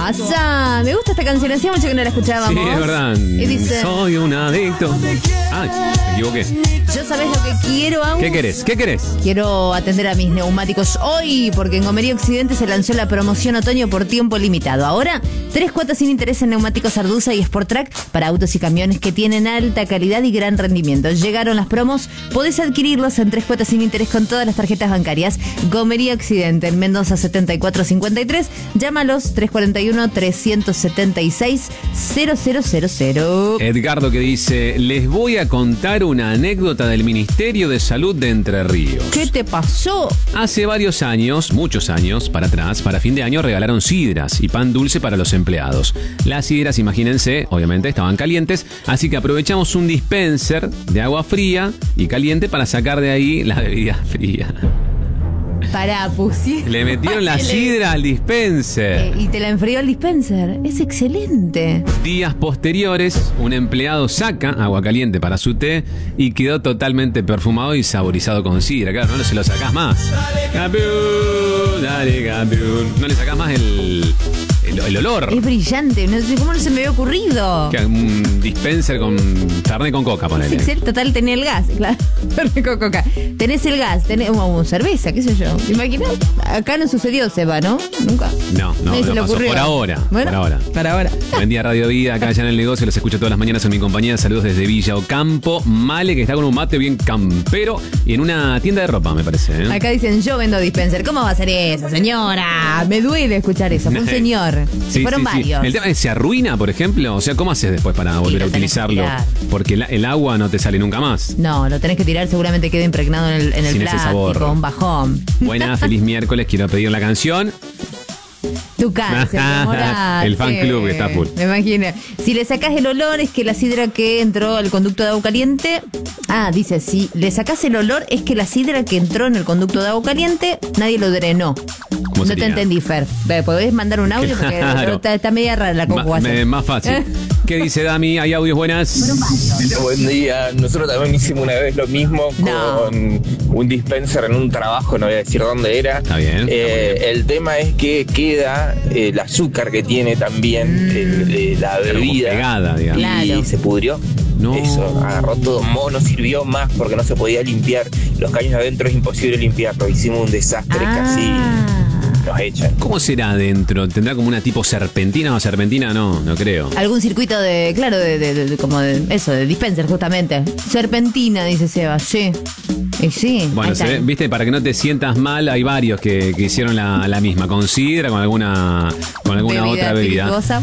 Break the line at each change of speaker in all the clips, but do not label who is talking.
pasa? Me gusta esta canción, hacía mucho que no la escuchábamos.
Sí, es verdad.
Y dice:
soy un adicto. Ay, me equivoqué.
¿Yo sabés lo que quiero, Agus?
¿Qué querés? ¿Qué querés?
Quiero atender a mis neumáticos hoy, porque en Gomería Occidente se lanzó la promoción otoño por tiempo limitado. Ahora, 3 cuotas sin interés en neumáticos Arduza y Sportrack para autos y camiones que tienen alta calidad y gran rendimiento. Llegaron las promos, podés adquirirlos en 3 cuotas sin interés con todas las tarjetas bancarias. Gomería Occidente, en Mendoza 7453. Llámalos 341-376-0000.
Edgardo que dice: les voy a contar una anécdota del Ministerio de Salud de Entre Ríos.
¿Qué te pasó?
Hace varios años, muchos años para atrás, para fin de año regalaron sidras y pan dulce para los empleados. Las sidras, imagínense, obviamente estaban calientes, así que aprovechamos un dispenser de agua fría y caliente para sacar de ahí la bebida fría.
Pará, Pusi.
Le metieron la sidra al dispenser.
Y te la enfrió el dispenser. Es excelente.
Días posteriores, un empleado saca agua caliente para su té y quedó totalmente perfumado y saborizado con sidra. Claro, no se lo sacás más. Campeón, dale, campeón. No le sacás más el olor.
Es brillante. No sé cómo no se me había ocurrido.
Un dispenser con carne con coca, ponele.
Es total, tenía el gas, claro. Carne con coca. Tenés el gas, tenés cerveza, qué sé yo. ¿Te imaginas? Acá no sucedió, Seba, ¿no? Nunca.
No pasó. Por ahora.
Bueno, por ahora.
Buen día, Radio Vida, acá ya en el negocio, los escucho todas las mañanas en mi compañía. Saludos desde Villa Ocampo. Male, que está con un mate bien campero y en una tienda de ropa, me parece, ¿eh?
Acá dicen: yo vendo dispenser. ¿Cómo va a ser eso, señora? Me duele escuchar eso. Fue un señor.
Sí, fueron varios. El tema es: ¿se arruina, por ejemplo? O sea, ¿cómo haces después para volver a utilizarlo? Porque el agua no te sale nunca más.
No, lo tenés que tirar, seguramente queda impregnado en el
sin
plástico,
ese sabor.
Un bajón.
Buena, feliz miércoles. Quiero pedir la canción.
Tu cáncer,
el fan club que está full.
Me imagino. Si le sacás el olor, es que la sidra que entró al conducto de agua caliente. Dice: si le sacás el olor, es que la sidra que entró en el conducto de agua caliente, nadie lo drenó. No te entendí, Fer. ¿Podés mandar un audio? Porque claro. Está media rara la conjugación.
Más fácil. ¿Qué dice Dami? ¿Hay audios buenas?
Buen día. Nosotros también hicimos una vez lo mismo con un dispenser en un trabajo, no voy a decir dónde era.
Está bien.
El tema es que queda el azúcar que tiene también la bebida.
Pegada, digamos.
Y se pudrió.
No.
Eso, agarró todo moho, no sirvió más porque no se podía limpiar. Los caños adentro es imposible limpiarlo. Hicimos un desastre casi. Nos echan.
¿Cómo será adentro? ¿Tendrá como una tipo serpentina o serpentina? No creo.
Algún circuito de dispenser, justamente. Serpentina, dice Seba, sí. Sí.
Bueno, viste, para que no te sientas mal, hay varios que hicieron la misma, con sidra, con alguna otra bebida.
Peligrosa.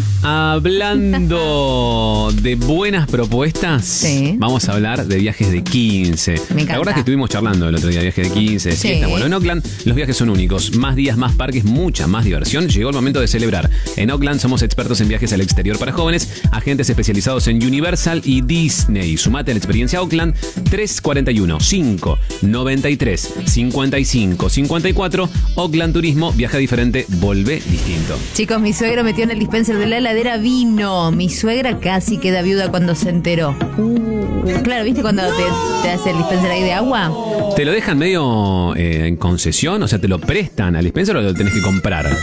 Hablando de buenas propuestas, sí, vamos a hablar de viajes de 15.
Me encanta.
La verdad es que estuvimos charlando el otro día de viajes de 15, de fiesta. Bueno, en Oakland los viajes son únicos. Más días, más parques, mucha más diversión. Llegó el momento de celebrar. En Oakland somos expertos en viajes al exterior para jóvenes, agentes especializados en Universal y Disney. Sumate a la experiencia Oakland. 341-593-55-54. Oakland Turismo, viaja diferente, volvé distinto.
Chicos, mi suegro metió en el dispenser de la heladera vino. Mi suegra casi queda viuda cuando se enteró. Claro, ¿viste cuando te hace el dispenser ahí de agua?
¿Te lo dejan medio en concesión? O sea, ¿te lo prestan al dispenser o lo tenés que comprar?